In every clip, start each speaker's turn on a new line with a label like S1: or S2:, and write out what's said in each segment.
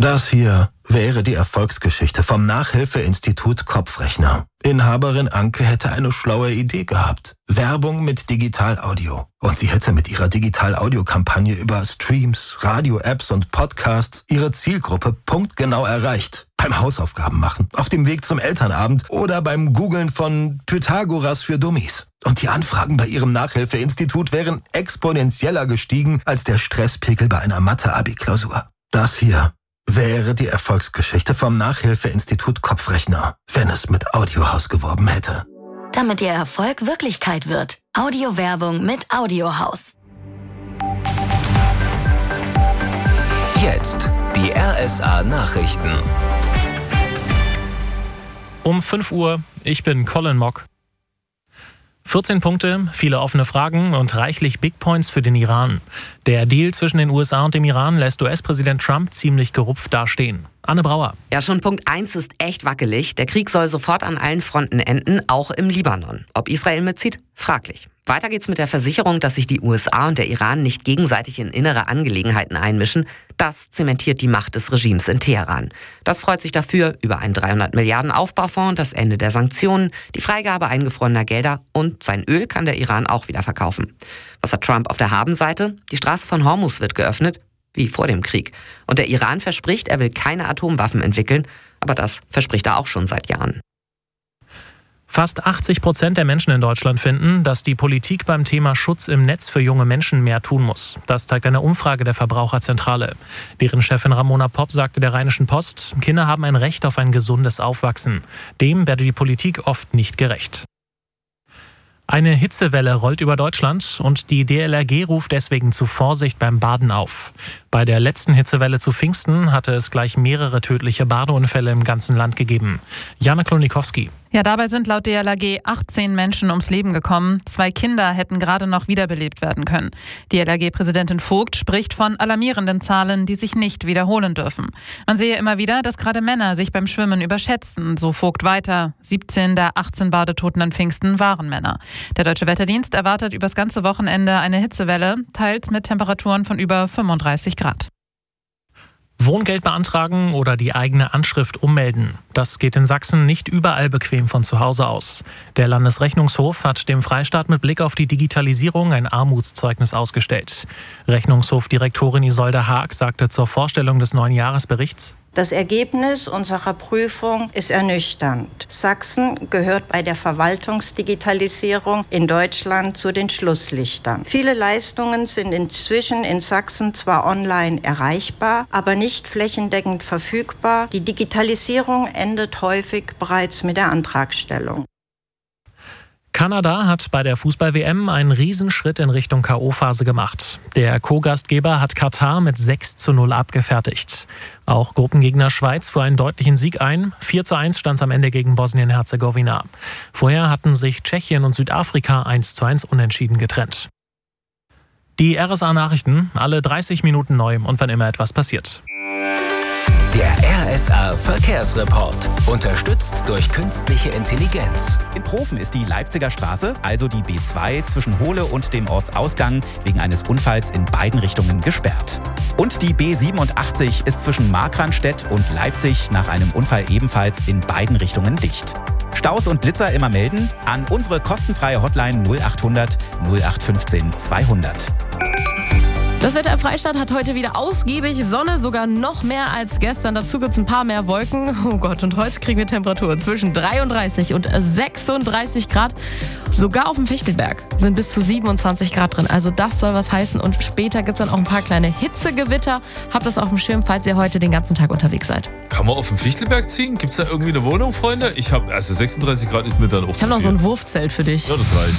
S1: Das hier wäre die Erfolgsgeschichte vom Nachhilfeinstitut Kopfrechner. Inhaberin Anke hätte eine schlaue Idee gehabt. Werbung mit Digital-Audio. Und sie hätte mit ihrer Digital-Audio-Kampagne über Streams, Radio-Apps und Podcasts ihre Zielgruppe punktgenau erreicht. Beim Hausaufgaben machen, auf dem Weg zum Elternabend oder beim Googlen von Pythagoras für Dummies. Und die Anfragen bei ihrem Nachhilfeinstitut wären exponentieller gestiegen als der Stresspegel bei einer Mathe-Abi-Klausur. Das hier wäre die Erfolgsgeschichte vom Nachhilfeinstitut Kopfrechner, wenn es mit Audiohaus geworben hätte.
S2: Damit Ihr Erfolg Wirklichkeit wird. Audiowerbung mit Audiohaus.
S3: Jetzt die RSA Nachrichten.
S4: Um 5 Uhr, ich bin Colin Mock. 14 Punkte, viele offene Fragen und reichlich Big Points für den Iran. Der Deal zwischen den USA und dem Iran lässt US-Präsident Trump ziemlich gerupft dastehen. Anne Brauer.
S5: Ja, schon Punkt 1 ist echt wackelig. Der Krieg soll sofort an allen Fronten enden, auch im Libanon. Ob Israel mitzieht? Fraglich. Weiter geht's mit der Versicherung, dass sich die USA und der Iran nicht gegenseitig in innere Angelegenheiten einmischen. Das zementiert die Macht des Regimes in Teheran. Das freut sich dafür über einen 300 Milliarden Aufbaufonds, das Ende der Sanktionen, die Freigabe eingefrorener Gelder und sein Öl kann der Iran auch wieder verkaufen. Was hat Trump auf der Habenseite? Die Straße von Hormuz wird geöffnet, wie vor dem Krieg. Und der Iran verspricht, er will keine Atomwaffen entwickeln, aber das verspricht er auch schon seit Jahren.
S4: Fast 80% der Menschen in Deutschland finden, dass die Politik beim Thema Schutz im Netz für junge Menschen mehr tun muss. Das zeigt eine Umfrage der Verbraucherzentrale. Deren Chefin Ramona Popp sagte der Rheinischen Post, Kinder haben ein Recht auf ein gesundes Aufwachsen. Dem werde die Politik oft nicht gerecht. Eine Hitzewelle rollt über Deutschland und die DLRG ruft deswegen zu Vorsicht beim Baden auf. Bei der letzten Hitzewelle zu Pfingsten hatte es gleich mehrere tödliche Badeunfälle im ganzen Land gegeben. Jana Klonikowski.
S6: Ja, dabei sind laut DLRG 18 Menschen ums Leben gekommen. 2 Kinder hätten gerade noch wiederbelebt werden können. DLRG-Präsidentin Vogt spricht von alarmierenden Zahlen, die sich nicht wiederholen dürfen. Man sehe immer wieder, dass gerade Männer sich beim Schwimmen überschätzen, so Vogt weiter. 17 der 18 Badetoten an Pfingsten waren Männer. Der Deutsche Wetterdienst erwartet übers ganze Wochenende eine Hitzewelle, teils mit Temperaturen von über 35 Grad.
S4: Wohngeld beantragen oder die eigene Anschrift ummelden. Das geht in Sachsen nicht überall bequem von zu Hause aus. Der Landesrechnungshof hat dem Freistaat mit Blick auf die Digitalisierung ein Armutszeugnis ausgestellt. Rechnungshofdirektorin Isolde Haag sagte zur Vorstellung des neuen Jahresberichts:
S7: Das Ergebnis unserer Prüfung ist ernüchternd. Sachsen gehört bei der Verwaltungsdigitalisierung in Deutschland zu den Schlusslichtern. Viele Leistungen sind inzwischen in Sachsen zwar online erreichbar, aber nicht flächendeckend verfügbar. Die Digitalisierung endet häufig bereits mit der Antragstellung.
S4: Kanada hat bei der Fußball-WM einen Riesenschritt in Richtung K.O.-Phase gemacht. Der Co-Gastgeber hat Katar mit 6:0 abgefertigt. Auch Gruppengegner Schweiz fuhr einen deutlichen Sieg ein. 4:1 stand es am Ende gegen Bosnien-Herzegowina. Vorher hatten sich Tschechien und Südafrika 1:1 unentschieden getrennt. Die RSA-Nachrichten, alle 30 Minuten neu und wann immer etwas passiert.
S3: Der RSA-Verkehrsreport. Unterstützt durch künstliche Intelligenz.
S8: In Profen ist die Leipziger Straße, also die B2, zwischen Hohle und dem Ortsausgang wegen eines Unfalls in beiden Richtungen gesperrt. Und die B87 ist zwischen Markranstädt und Leipzig nach einem Unfall ebenfalls in beiden Richtungen dicht. Staus und Blitzer immer melden an unsere kostenfreie Hotline 0800 0815 200.
S9: Das Wetter im Freistaat hat heute wieder ausgiebig Sonne, sogar noch mehr als gestern. Dazu gibt es ein paar mehr Wolken. Oh Gott, und heute kriegen wir Temperaturen zwischen 33 und 36 Grad. Sogar auf dem Fichtelberg sind bis zu 27 Grad drin. Also das soll was heißen. Und später gibt es dann auch ein paar kleine Hitzegewitter. Habt das auf dem Schirm, falls ihr heute den ganzen Tag unterwegs seid.
S10: Kann man auf dem Fichtelberg ziehen? Gibt es da irgendwie eine Wohnung, Freunde? 36 Grad ist mir dann auch
S9: Ich habe noch so ein Wurfzelt für dich.
S10: Ja, das reicht.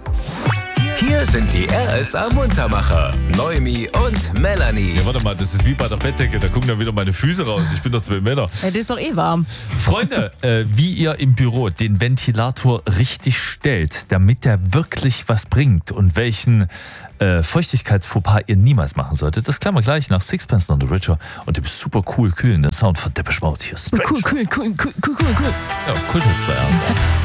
S3: Hier sind die RSA-Muntermacher, Noemi und Melanie.
S10: Ja, warte mal, das ist wie bei der Bettdecke, da gucken dann wieder meine Füße raus. Ich bin doch 2 Meter.
S9: Ey, das ist doch eh warm.
S10: Freunde, wie ihr im Büro den Ventilator richtig stellt, damit der wirklich was bringt und welchen Feuchtigkeitsfauxpas ihr niemals machen solltet, das klären wir gleich nach Sixpence None the Richer und dem super cool kühlenden Sound von Depeche Mode hier.
S9: Cool.
S10: Ja, Kult hat's bei RSA.